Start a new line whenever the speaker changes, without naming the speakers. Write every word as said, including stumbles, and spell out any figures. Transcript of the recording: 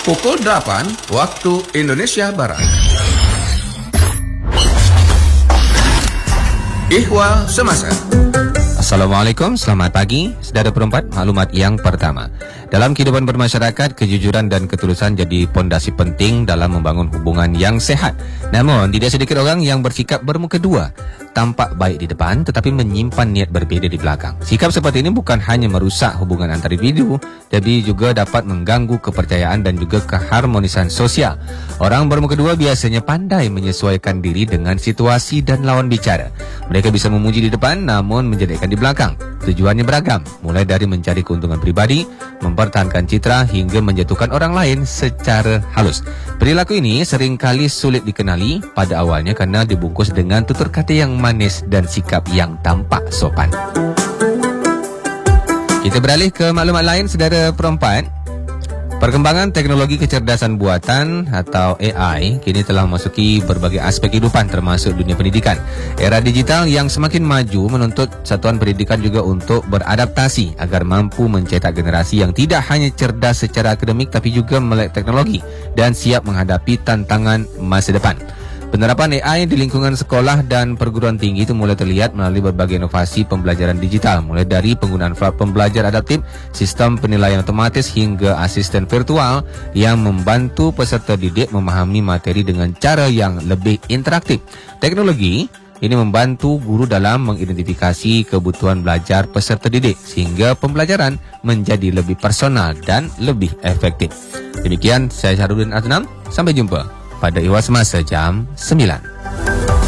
Pukul delapan waktu Indonesia Barat. Ihwal Semasa.
Assalamualaikum, selamat pagi. Saudara perempat, maklumat yang pertama. Dalam kehidupan bermasyarakat, kejujuran dan ketulusan jadi pondasi penting dalam membangun hubungan yang sehat. Namun, tidak sedikit orang yang bersikap bermuka dua. Tampak baik di depan tetapi menyimpan niat berbeza di belakang. Sikap seperti ini bukan hanya merusak hubungan antar individu, tapi juga dapat mengganggu kepercayaan dan juga keharmonisan sosial. Orang bermuka dua biasanya pandai menyesuaikan diri dengan situasi dan lawan bicara. Mereka bisa memuji di depan namun menjelekkan di belakang. Tujuannya beragam, mulai dari mencari keuntungan pribadi, mempertahankan citra hingga menjatuhkan orang lain secara halus. Perilaku ini seringkali sulit dikenali pada awalnya karena dibungkus dengan tutur kata yang manis dan sikap yang tampak sopan. Kita beralih ke maklumat lain, saudara perempat. Perkembangan teknologi kecerdasan buatan atau A I kini telah memasuki berbagai aspek kehidupan termasuk dunia pendidikan. Era digital yang semakin maju menuntut satuan pendidikan juga untuk beradaptasi agar mampu mencetak generasi yang tidak hanya cerdas secara akademik tapi juga melek teknologi dan siap menghadapi tantangan masa depan. Penerapan A I di lingkungan sekolah dan perguruan tinggi itu mulai terlihat melalui berbagai inovasi pembelajaran digital, mulai dari penggunaan platform belajar adaptif, sistem penilaian otomatis hingga asisten virtual yang membantu peserta didik memahami materi dengan cara yang lebih interaktif. Teknologi ini membantu guru dalam mengidentifikasi kebutuhan belajar peserta didik sehingga pembelajaran menjadi lebih personal dan lebih efektif. Demikian, saya Syahrudin Adnam. Sampai jumpa pada Ihwal Semasa jam sembilan.